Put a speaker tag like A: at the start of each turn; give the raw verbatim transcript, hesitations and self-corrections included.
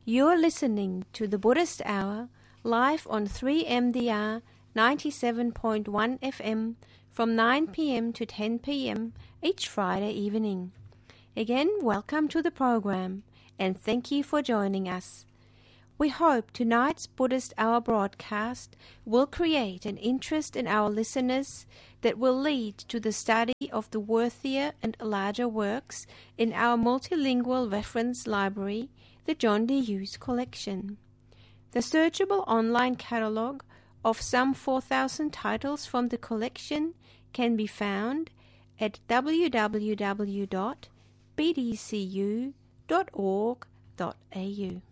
A: You're listening to the Buddhist Hour live on three M D R ninety-seven point one F M from nine p.m. to ten p.m. each Friday evening. Again, welcome to the program and thank you for joining us. We hope tonight's Buddhist Hour broadcast will create an interest in our listeners that will lead to the study of the worthier and larger works in our multilingual reference library, the John D. Hughes Collection. The searchable online catalogue of some four thousand titles from the collection can be found at w w w dot b d c u dot org dot a u.